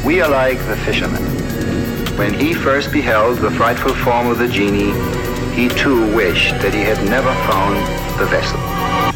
We are like the fisherman. When he first beheld the frightful form of the genie, he too wished that he had never found the vessel.